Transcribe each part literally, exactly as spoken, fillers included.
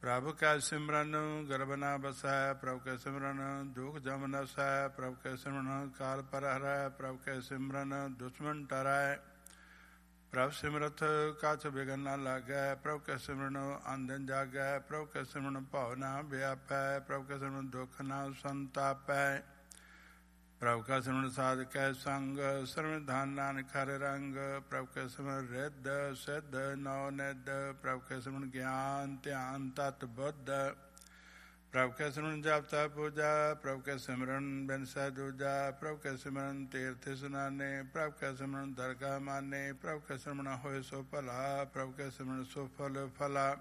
ਪ੍ਰਭ ਕੈ ਸਿਮਰਨ ਗਰਭ ਨ ਬਸੈ, ਪ੍ਰਭ ਕੈ ਸਿਮਰਨ ਦੁਖ ਜਮ ਨਸੈ, ਪ੍ਰਭ ਕੈ ਸਿਮਰਨ ਕਾਲ ਪਰ ਹਰੈ, ਪ੍ਰਭ ਕੈ ਸਿਮਰਨ ਦੁਸ਼ਮਨ ਟਰੈ, ਪ੍ਰਭ ਸਿਮਰਤ ਕਛ ਬਿਗਨ ਨ ਲਾਗੈ, ਪ੍ਰਭ ਕੈ ਸਿਮਰਨ ਅੰਧਨ ਜਾਗੈ, ਪ੍ਰਭ ਕੈ ਸਿਮਰਨ ਭਉ ਨ ਵਿਆਪੈ, ਪ੍ਰਭ ਕੈ ਸਿਮਰਨ ਦੁਖ ਨ ਸੰਤਾਪੈ, ਪ੍ਰਭ ਕੈ ਸਿਮਰਨ ਸਾਧ ਕੈ ਸੰਗ, ਸਿਮਰਨ ਧਨ ਨਾਨਕ ਹਰਿ ਰੰਗ, ਪ੍ਰਭ ਕੈ ਸਿਮਰਨ ਰਿੱਧ ਸਿੱਧ ਨੌ ਨਿਧ, ਪ੍ਰਭ ਕੈ ਸਿਮਰਨ ਗਿਆਨ ਧਿਆਨ ਤਤ ਬੁੱਧ, ਪ੍ਰਭ ਕੈ ਸਿਮਰਨ ਜਪ ਤਪ ਪੂਜਾ, ਪ੍ਰਭ ਕੈ ਸਿਮਰਨ ਬਿਨ ਸਹਿ ਦੂਜਾ, ਪ੍ਰਭ ਕੈ ਸਿਮਰਨ ਤੀਰਥ ਇਸਨਾਨੇ, ਪ੍ਰਭ ਕੈ ਸਿਮਰਨ ਦਰਗਾਹ ਮਾਨੇ, ਪ੍ਰਭ ਕੈ ਸਿਮਰਨ ਹੋਏ ਸੋ ਭਲਾ, ਪ੍ਰਭ ਕੈ ਸਿਮਰਨ ਸੋ ਫਲ ਫਲਾ,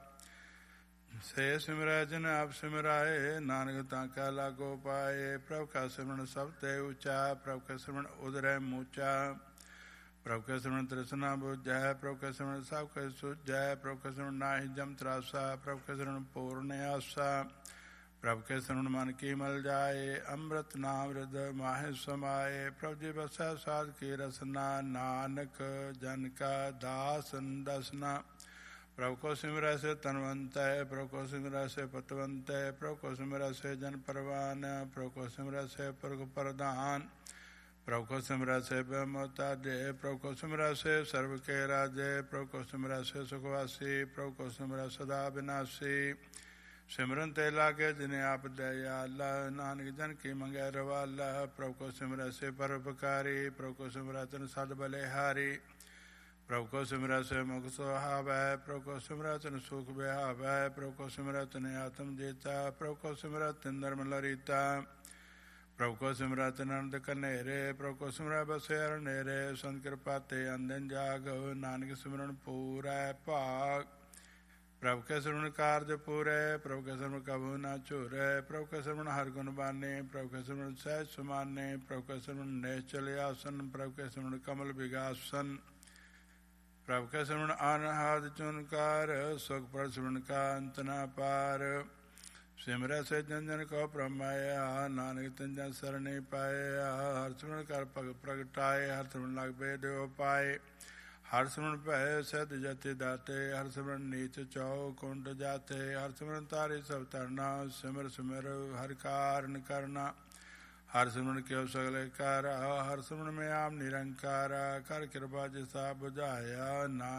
ਸੇ ਸਿਮਰੈ ਜਿਨ ਆਪ ਸਿਮਰਾਏ, ਨਾਨਕ ਤਾਂ ਕਾ ਲਾਗੋ ਪਾਏ, ਪ੍ਰਭ ਕਾ ਸਿਮਰਨ ਸਭ ਤੇ ਉੱਚਾ, ਪ੍ਰਭ ਕਾ ਸਿਮਰਨ ਉਦਰੈ ਮੂਚਾ, ਪ੍ਰਭ ਕੈ ਸਿਮਰਨ ਤ੍ਰਿਸ਼ਨਾ ਬੁਝੈ, ਪ੍ਰਭ ਕੈ ਸਿਮਰਨ ਸਭ ਕੈ ਸੁਝੈ, ਪ੍ਰਭ ਕੈ ਸਿਮਰਨ ਨਾਹੀ ਜਮ ਤਰਾਸਾ, ਪ੍ਰਭ ਕੈ ਸਿਮਰਨ ਪੂਰਨ ਆਸਾ, ਪ੍ਰਭ ਕੈ ਸਿਮਰਨ ਮਨ ਕੀ ਮਲ ਜਾਏ, ਅੰਮ੍ਰਿਤ ਨਾਮ ਰਿਦ ਮਾਹਿ ਸਮਾਏ, ਪ੍ਰਭ ਜੀ ਬਸੈ ਸਾਧ ਕੀ ਰਸਨਾ, ਨਾਨਕ ਜਨ ਕਾ ਦਾਸ ਦਸਨਾ, ਪ੍ਰਭ ਕੋ ਸਿਮਰੈ ਸੇ ਤਨਵੰਤੈ, ਪ੍ਰਭ ਕੋ ਸਿਮਰੈ ਸੇ ਪਤਵੰਤੈ, ਪ੍ਰਭ ਕੋ ਸਿਮਰੈ ਸੇ ਜਨ ਪਰਵਾਨ, ਪ੍ਰਭ ਕੋ ਸਿਮਰੈ ਸੇ ਪੁਰਖ ਪ੍ਰਧਾਨ, ਪ੍ਰਭ ਕੋ ਸਿਮਰੈ ਸੇ ਬੇਮੁਤਾਜੇ, ਪ੍ਰਭ ਕੋ ਸਿਮਰੈ ਸੇ ਸਰਬ ਕੇ ਰਾਜੇ, ਪ੍ਰਭ ਕੋ ਸਿਮਰੈ ਸੇ ਸੁਖਵਾਸੀ, ਪ੍ਰਭ ਕੋ ਸਿਮਰੈ ਸਦਾ ਬਿਨਾਸੀ, ਸਿਮਰਨ ਤੇ ਲਾਗੇ ਜਿਨੇ ਆਪ ਦਇਆਲਾ, ਨਾਨਕ ਜਨ ਕੀ ਮੰਗੈ ਰਵਾਲਾ, ਪ੍ਰਭ ਕੋ ਸਿਮਰੈ ਸੇ ਪਰਉਪਕਾਰੀ, ਪ੍ਰਭ ਕੋ ਸਿਮਰੈ ਤਿਨ ਸਦ ਬਲਿਹਾਰੀ, ਪ੍ਰਭ ਕੋ ਸਿਮਰੈ ਸੇ ਮੁਖ ਸੁਹਾਵੈ, ਪ੍ਰਭ ਕੋ ਸਿਮਰੈ ਤਿਨ ਸੁਖ ਵਿਹਾਵੈ, ਪ੍ਰਭ ਕੋ ਸਿਮਰੈ ਤਿਨ ਆਤਮ ਜੀਤਾ, ਪ੍ਰਭ ਕੋ ਸਿਮਰੈ ਤਿਨ ਨਿਰਮਲ ਰੀਤਾ, ਪ੍ਰਭ ਕੋ ਸਿਮਰੈ ਤਿਨ ਅਨੰਦ ਕਨੇਰੇ, ਪ੍ਰਭ ਕੋ ਸਿਮਰੈ ਬਸੇ ਹਰ ਨੇਰੇ, ਸੰਤ ਕਿਰਪਾ ਤੇ ਅੰਦਨ ਜਾਗ, ਨਾਨਕ ਸਿਮਰਨ ਪੂਰੈ ਭਾਗ, ਪ੍ਰਭ ਕੈ ਸਿਮਰਨ ਕਾਰਜ ਪੂਰੇ, ਪ੍ਰਭ ਕੈ ਸਿਮਰਨ ਕਬਹੁ ਨ ਝੂਰੈ, ਪ੍ਰਭ ਕੈ ਸਿਮਰਨ ਹਰਿ ਗੁਣ ਬਾਨੇ, ਪ੍ਰਭ ਕੈ ਸਿਮਰਨ ਸਹਿਜ ਸਮਾਨੇ, ਪ੍ਰਭ ਕੈ ਸਿਮਰਨ ਨਿਸ਼ਚਲ ਆਸਨ, ਪ੍ਰਭ ਕੈ ਸਿਮਰਨ ਕਮਲ ਵਿਗਾਸਨ, ਪ੍ਰਭ ਕੈ ਸਿਮਰਨ ਅਨਹਦ ਚੁਨਕਾਰ, ਸੁਖ ਪਰ ਸਿਮਰਨ ਕਾ ਅੰਤ ਨ ਪਾਰ, ਸਿਮਰੈ ਸੇ ਜਨ ਜਨ ਕੋ ਪ੍ਰਮਾਇਆ, ਨਾਨਕ ਤਿਨ ਜਨ ਸਰਣੀ ਪਾਇਆ, ਹਰਿ ਸਿਮਰਨ ਕਰ ਭਗਤ ਪ੍ਰਗਟਾਏ, ਹਰਿ ਸਿਮਰਨ ਲਗ ਬੇਦਿਓ ਪਾਏ, ਹਰਿ ਸਿਮਰਨ ਭੈ ਸਿਧ ਜਤੀ ਦਾਤੇ, ਹਰਿ ਸਿਮਰਨ ਨੀਚ ਚੌ ਕੁੰਡ ਜਾਤੇ, ਹਰਿ ਸਿਮਰਨ ਤਾਰੀ ਸਭ ਤਰਨਾ, ਸਿਮਰ ਸਿਮਰ ਹਰਿ ਕਾਰਨ ਕਰਨਾ, ਹਰਿ ਸਿਮਰਨ ਕਿਉ ਸਗਲੇ ਕਾਰਾ, ਹਰਿ ਸਿਮਰਨ ਮੈਂ ਆਪ ਨਿਰੰਕਾਰਾ, ਕਰ ਕਿਰਪਾ ਜਿਸਾ ਬੁਝਾਇਆ, ਨਾ